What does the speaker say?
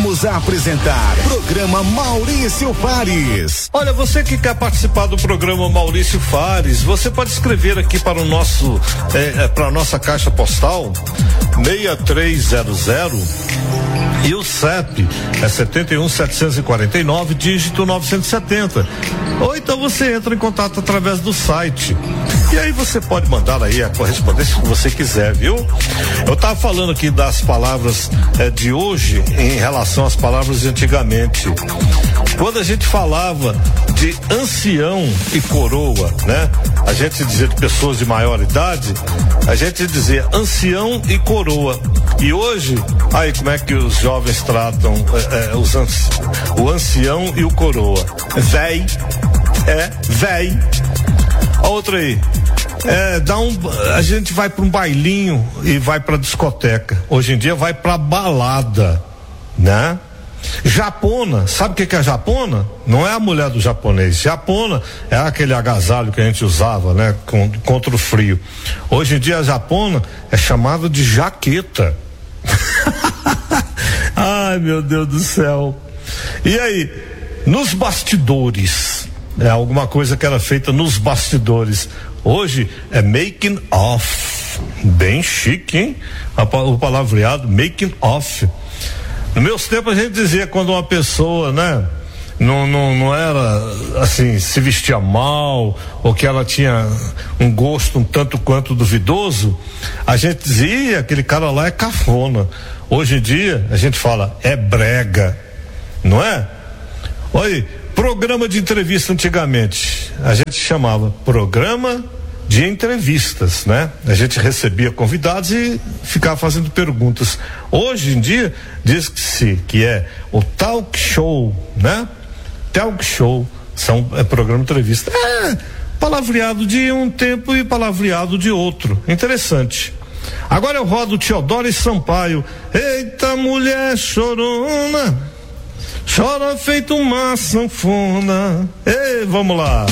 Voltamos a apresentar Programa Maurício Fares. Olha, você que quer participar do programa Maurício Fares, você pode escrever aqui para o nosso, para a nossa caixa postal 6300 e o CEP é 71.749, dígito 970. Ou então você entra em contato através do site. E aí você pode mandar aí a correspondência que você quiser, viu? Eu tava falando aqui das palavras de hoje em relação às palavras de antigamente. Quando a gente falava de ancião e coroa, né? A gente dizia de pessoas de maior idade, a gente dizia ancião e coroa. E hoje, aí como é que os jovens tratam o ancião e o coroa? Véi. Véi. A outra aí. A gente vai para um bailinho e vai para discoteca. Hoje em dia vai para balada, né? Japona, sabe o que é japona? Não é a mulher do japonês. Japona é aquele agasalho que a gente usava, né? Contra o frio. Hoje em dia a japona é chamada de jaqueta. Ai, meu Deus do céu. E aí, nos bastidores, alguma coisa que era feita nos bastidores. Hoje é making off. Bem chique, hein? O palavreado making off. No meus tempos a gente dizia quando uma pessoa, né? Não era assim, se vestia mal, ou que ela tinha um gosto um tanto quanto duvidoso, a gente dizia, aquele cara lá é cafona. Hoje em dia a gente fala, é brega, não é? Olha, programa de entrevista antigamente, a gente chamava programa de entrevistas, né? A gente recebia convidados e ficava fazendo perguntas. Hoje em dia diz-se que é o talk show, né? Talk show programa de entrevista. Palavreado de um tempo e palavreado de outro. Interessante. Agora eu rodo Teodoro e Sampaio. Eita mulher chorona, chora feito uma sanfona. Ei, vamos lá.